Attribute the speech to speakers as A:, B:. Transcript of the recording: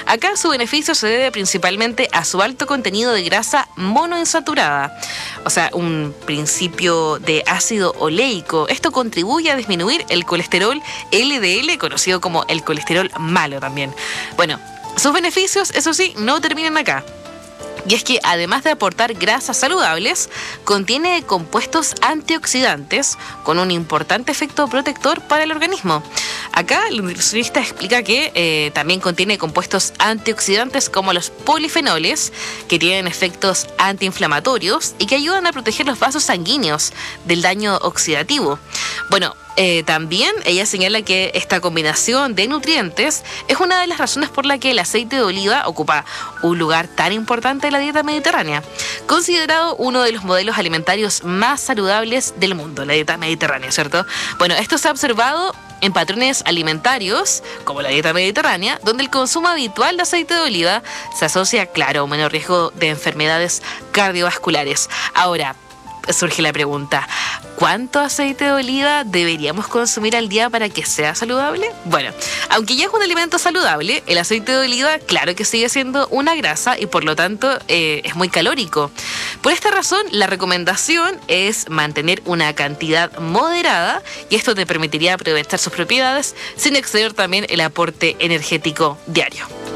A: Acá su beneficio se debe principalmente a su alto contenido de grasa monoinsaturada, o sea, un principio de ácido oleico. Esto contribuye a disminuir el colesterol LDL, conocido como el colesterol malo también. Bueno, sus beneficios, eso sí, no terminan acá. Y es que además de aportar grasas saludables, contiene compuestos antioxidantes con un importante efecto protector para el organismo. Acá el nutricionista explica que también contiene compuestos antioxidantes como los polifenoles, que tienen efectos antiinflamatorios y que ayudan a proteger los vasos sanguíneos del daño oxidativo. Bueno, también ella señala que esta combinación de nutrientes es una de las razones por la que el aceite de oliva ocupa un lugar tan importante en la dieta mediterránea, considerado uno de los modelos alimentarios más saludables del mundo, la dieta mediterránea, ¿cierto? Bueno, esto se ha observado en patrones alimentarios, como la dieta mediterránea, donde el consumo habitual de aceite de oliva se asocia, claro, a un menor riesgo de enfermedades cardiovasculares. Ahora, surge la pregunta, ¿cuánto aceite de oliva deberíamos consumir al día para que sea saludable? Bueno, aunque ya es un alimento saludable, el aceite de oliva, claro que sigue siendo una grasa y por lo tanto es muy calórico. Por esta razón, la recomendación es mantener una cantidad moderada y esto te permitiría aprovechar sus propiedades sin exceder también el aporte energético diario.